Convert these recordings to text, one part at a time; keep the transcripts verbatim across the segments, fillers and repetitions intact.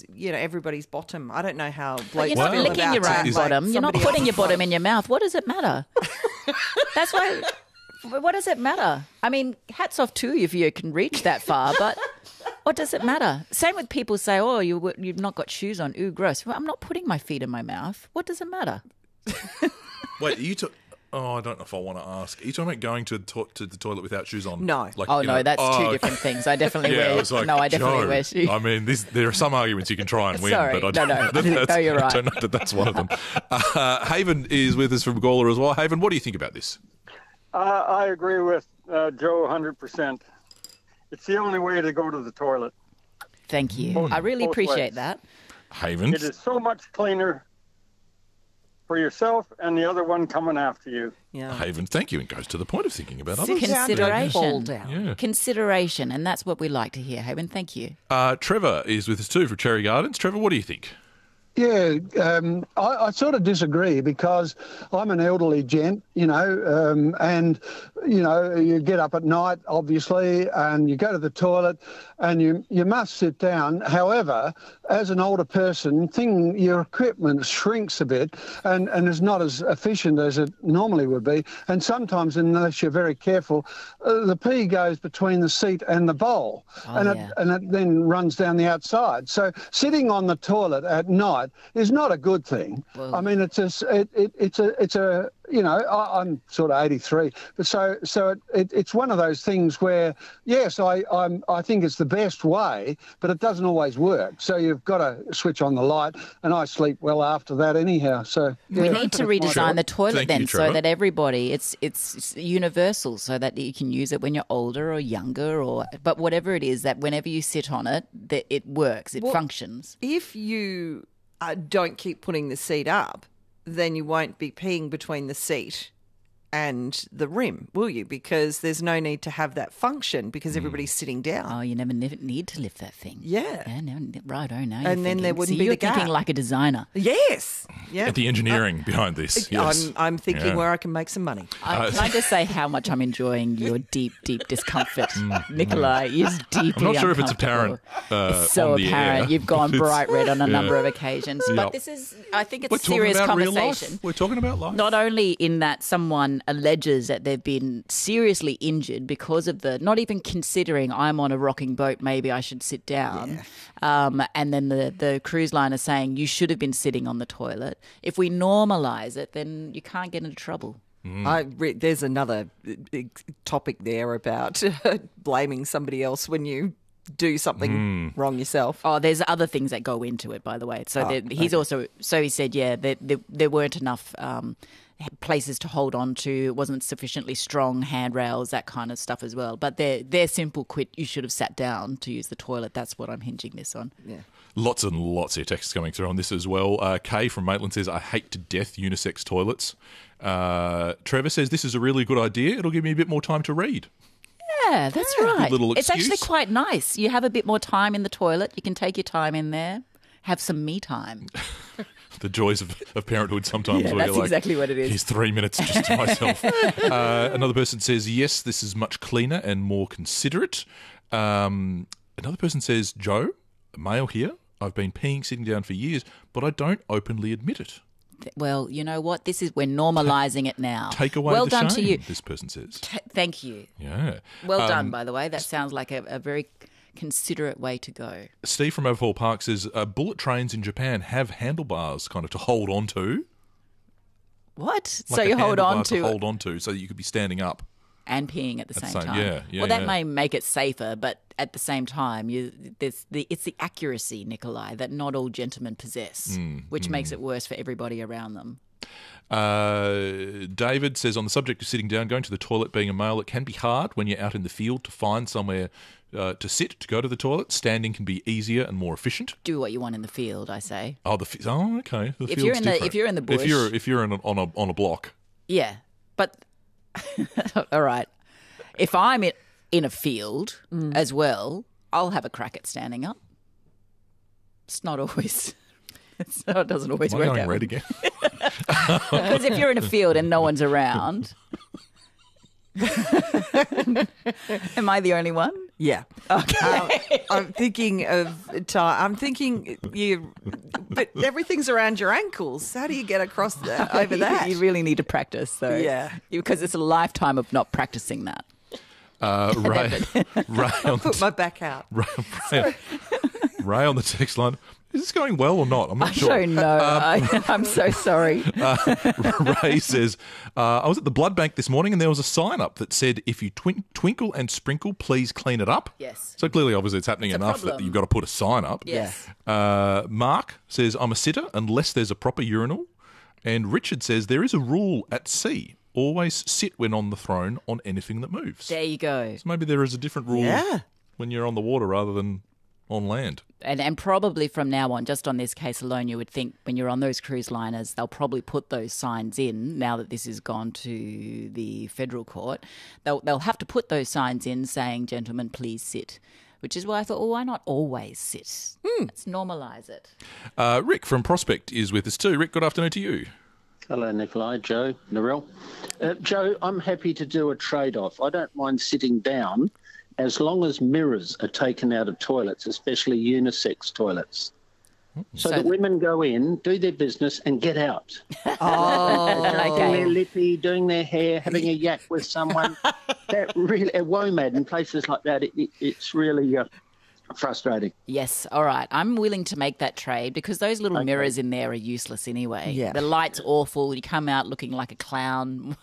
you know, everybody's bottom. I don't know how But blokes you're not feel licking about your that, own like bottom. You're not somebody putting your else's bottom in your mouth. What does it matter? That's why. What does it matter? I mean, hats off to you if you can reach that far, but what does it matter? Same with people say, "Oh, you you've not got shoes on. Ooh, gross." Well, I'm not putting my feet in my mouth. What does it matter? Wait, are you to- Oh, I don't know if I want to ask. Are you talking about going to, to, to the toilet without shoes on? No. Like, Oh you no, know, that's oh, two different things. I definitely Yeah, wear. I was like, no, I definitely Joe, wear shoes. I mean, this, there are some arguments you can try and win, Sorry, but I no, don't, no. that's, No, you're right. I don't know that that's one of them. Uh, Haven is with us from Gawler as well. Haven, what do you think about this? Uh, I agree with uh, Joe one hundred percent. It's the only way to go to the toilet. Thank you. Both- I really both appreciate ways. that. Haven? It is so much cleaner for yourself and the other one coming after you. Yeah. Haven, thank you. It goes to the point of thinking about others. Sit down, don't fall down. Yeah. Consideration, and that's what we like to hear, Haven. Thank you. Uh, Trevor is with us too from Cherry Gardens. Trevor, what do you think? Yeah, um, I, I sort of disagree because I'm an elderly gent, you know, um, and, you know, you get up at night, obviously, and you go to the toilet and you you must sit down. However, as an older person, thing your equipment shrinks a bit and, and is not as efficient as it normally would be. And sometimes, unless you're very careful, uh, the pee goes between the seat and the bowl, Oh, and, yeah. it, and it then runs down the outside. So sitting on the toilet at night is not a good thing. Well- I mean, it's a, it, it, it's a, it's a, you know, I, I'm sort of eighty-three, but so, so it, it, it's one of those things where, yes, I, I'm, I think it's the best way, but it doesn't always work. So you've got to switch on the light, and I sleep well after that anyhow. So We yeah, need to that's my- redesign the toilet Thank then you, so Trevor. that everybody, it's it's universal so that you can use it when you're older or younger or, but whatever it is, that whenever you sit on it, that it works, it Well- functions. If you uh, don't keep putting the seat up, then you won't be peeing between the seat and the rim, will you? Because there's no need to have that function because everybody's sitting down. Oh, you never ne- need to lift that thing. Yeah. Yeah, no, right, oh, now And then there wouldn't be you're the gap. thinking like a designer. Yes. Yeah. At the engineering behind this. Yes. I'm, I'm thinking Yeah. where I can make some money. I, can I just say how much I'm enjoying your deep, deep discomfort, Nikolai? You're deeply I'm not sure if it's uncomfortable. apparent. Uh, It's so on the apparent. air. You've gone It's- bright red on a yeah. number of occasions. Yep. But this is, I think it's We're a talking serious about real conversation. life. We're talking about life. Not only in that someone alleges that they've been seriously injured because of the, not even considering I'm on a rocking boat, maybe I should sit down. Um, and then the, the cruise line is saying you should have been sitting on the toilet. If we normalise it, then you can't get into trouble. I re- there's another uh, big topic there about blaming somebody else when you do something wrong yourself. Oh, there's other things that go into it, by the way. So Oh, there, he's also, so he said, yeah, there, there, there weren't enough um, places to hold on to. It wasn't sufficiently strong, handrails, that kind of stuff as well. But they're, they're simple quit. You should have sat down to use the toilet. That's what I'm hinging this on. Yeah. Lots and lots of texts coming through on this as well. Uh, Kay from Maitland says, I hate to death unisex toilets. Uh, Trevor says, this is a really good idea. It'll give me a bit more time to read. Yeah, that's Yeah, right. good little It's actually excuse. quite nice. You have a bit more time in the toilet. You can take your time in there. Have some me time. The joys of, of parenthood sometimes. Yeah, where that's you're like, exactly what it is. Here's three minutes just to myself. uh, another person says, yes, this is much cleaner and more considerate. Um, another person says, Joe, a male here, I've been peeing sitting down for years, but I don't openly admit it. Well, you know what? This is, we're normalising it now. Take away well the done shame, to you. this person says. T- thank you. Yeah. Well Um, done, by the way. That sounds like a, a very considerate way to go. Steve from Overhaul Park says, uh, bullet trains in Japan have handlebars kind of to hold on to. What? Like so a you hold handlebar on to, hold on to so that you could be standing up. and peeing at the At the same, same- time. yeah, yeah, well, that yeah. may make it safer, but at the same time, you there's the it's the accuracy, Nikolai, that not all gentlemen possess, Mm, which makes it worse for everybody around them. Uh, David says, on the subject of sitting down, going to the toilet, being a male, it can be hard when you're out in the field to find somewhere uh, to sit, to go to the toilet. Standing can be easier and more efficient. Do what you want in the field, I say. Oh, the fi- oh, okay. The If field's you're in the- different. if you're in the if you're bush- if you're in a, on a on a block, Yeah, but all right. If I'm in, in a field as well, I'll have a crack at standing up. It's not always. It's not, it doesn't always am I work going out. red again? Because if you're in a field and no one's around, am I the only one? Yeah. Okay. Um, I'm thinking of time. I'm thinking you, but everything's around your ankles. How do you get across that, over that? You really need to practice, though. Yeah. Because it's a lifetime of not practicing that. Uh, Ray, Ray, on Put the, my back out. Ray, Ray, Ray on the text line. Is this going well or not? I'm not I sure. don't know. I, I'm so sorry. Uh, Ray says, uh, I was at the blood bank this morning and there was a sign up that said, if you twin- twinkle and sprinkle, please clean it up. Yes. So clearly, obviously, it's happening It's a enough that problem. you've got to put a sign up. Yes. Uh, Mark says, I'm a sitter unless there's a proper urinal. And Richard says, there is a rule at sea. Always sit when on the throne on anything that moves. There you go. So maybe there is a different rule Yeah. when you're on the water rather than on land. And and probably from now on, just on this case alone, you would think when you're on those cruise liners, they'll probably put those signs in now that this has gone to the federal court. They'll they'll have to put those signs in saying, gentlemen, please sit. Which is why I thought, well, why not always sit? Let's normalise it. Uh, Rick from Prospect is with us too. Rick, good afternoon to you. Hello, Nikolai, Joe, Narelle. Uh, Joe, I'm happy to do a trade-off. I don't mind sitting down as long as mirrors are taken out of toilets, especially unisex toilets. So, So that women go in, do their business and get out. Oh, Doing their okay. lippy, doing their hair, having a yak with someone. That really, at WOMAD and places like that, it, it, it's really uh, frustrating. Yes, all right. I'm willing to make that trade because those little Okay. mirrors in there are useless anyway. Yeah. The light's awful. You come out looking like a clown.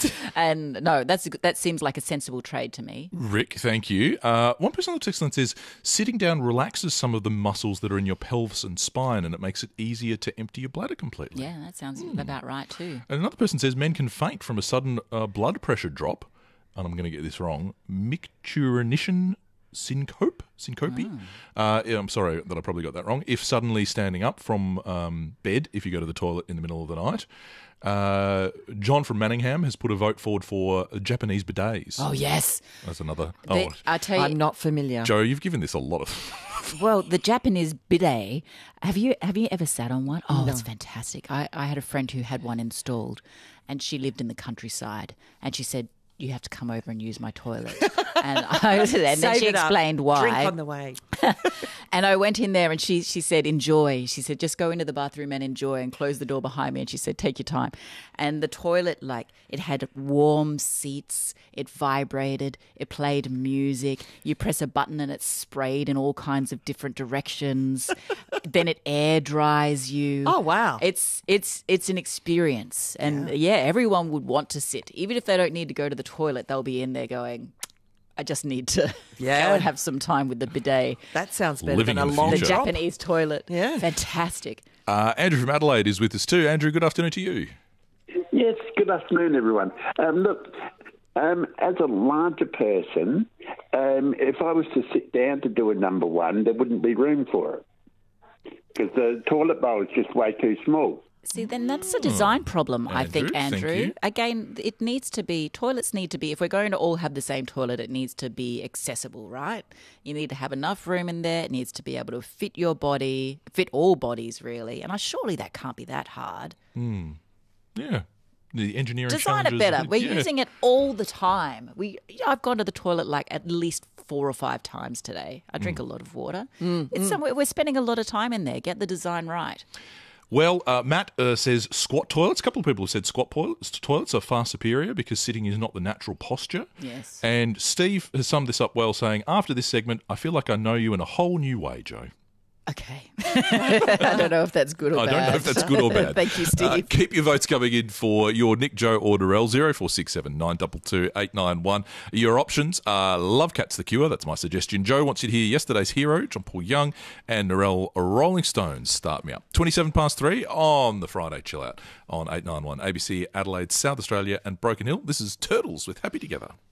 And no, that's a, that seems like a sensible trade to me. Rick, thank you. Uh, one person on the text line says, sitting down relaxes some of the muscles that are in your pelvis and spine and it makes it easier to empty your bladder completely. Yeah, that sounds about right too. And another person says men can faint from a sudden uh, blood pressure drop, and I'm going to get this wrong, micturition syncope, syncope. Uh, yeah, I'm sorry that I probably got that wrong. If suddenly standing up from um, bed, if you go to the toilet in the middle of the night. Uh, John from Manningham has put a vote forward for Japanese bidets. Oh, yes. That's another. The- oh, I tell you, I'm not familiar. Joe, you've given this a lot of. well, the Japanese bidet. Have you have you ever sat on one? Oh, it's fantastic. I, I had a friend who had one installed, and she lived in the countryside, and she said, you have to come over and use my toilet. and I, and then Save she it up. explained why. Drink on the way. And I went in there and she she said, enjoy. She said, just go into the bathroom and enjoy and close the door behind me. And she said, take your time. And the toilet, like, it had warm seats. It vibrated. It played music. You press a button and it sprayed in all kinds of different directions. Then it air dries you. Oh, wow. It's it's it's an experience. And yeah. everyone would want to sit. Even if they don't need to go to the toilet, they'll be in there going, I just need to Yeah. go and have some time with the bidet. That sounds better Living than a in the long The future. drop. Japanese toilet. Yeah. Fantastic. Uh, Andrew from Adelaide is with us too. Andrew, good afternoon to you. Yes, good afternoon, everyone. Um, look, um, as a larger person, um, if I was to sit down to do a number one, there wouldn't be room for it because the toilet bowl is just way too small. See, then that's a design problem, I think, Andrew, thank Andrew. you. Again, it needs to be, toilets need to be, if we're going to all have the same toilet, it needs to be accessible, right? You need to have enough room in there. It needs to be able to fit your body, fit all bodies, really. And I surely that can't be that hard. Yeah. The engineering Design it challenges, better. I think, We're yeah. using it all the time. We, I've gone to the toilet like at least four or five times today. I drink a lot of water. It's somewhere, we're spending a lot of time in there. Get the design right. Well, uh, Matt uh, says squat toilets. A couple of people have said squat toilets, toilets are far superior because sitting is not the natural posture. Yes. And Steve has summed this up well, saying, after this segment, I feel like I know you in a whole new way, Joe. Okay. I don't know if that's good or I bad. don't know if that's good or bad. Thank you, Steve. Uh, keep your votes coming in for your Nick, Joe or Narelle, zero four six seven nine two two eight nine one. Your options are Love Cats the Cure, that's my suggestion. Joe wants you to hear yesterday's hero, John Paul Young, and Narelle, Rolling Stones, Start Me Up. twenty-seven past three on the Friday Chill Out on eight nine one A B C Adelaide, South Australia and Broken Hill. This is Turtles with Happy Together.